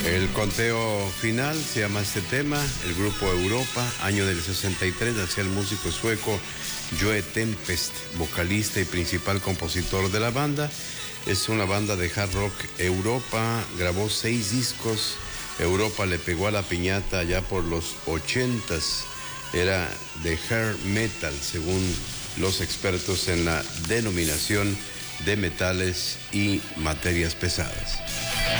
El conteo final se llama este tema, el grupo Europa, año del 63, hacia el músico sueco Joe Tempest, vocalista y principal compositor de la banda. Es una banda de hard rock. Europa grabó 6 discos. Europa le pegó a la piñata ya por los 80s. Era de hair metal, según los expertos en la denominación de metales y materias pesadas.